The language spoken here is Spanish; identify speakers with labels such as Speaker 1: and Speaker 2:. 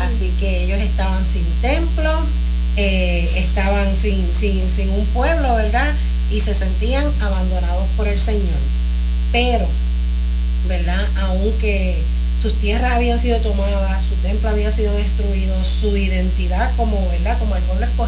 Speaker 1: Así que ellos estaban sin templo, estaban sin un pueblo, ¿verdad? Y se sentían abandonados por el Señor. Pero, ¿verdad? Aunque sus tierras habían sido tomadas, su templo había sido destruido, su identidad como, ¿verdad? Como el pueblo escogido